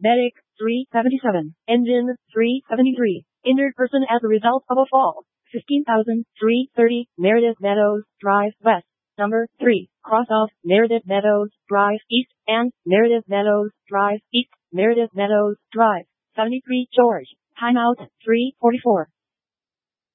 Medic, 377. Engine, 373. Injured person as a result of a fall, 15,330. Meredith Meadows Drive West. Number 3. Cross off Meredith Meadows Drive East and Meredith Meadows Drive East. Meredith Meadows Drive. 73 George. Timeout, 3:44.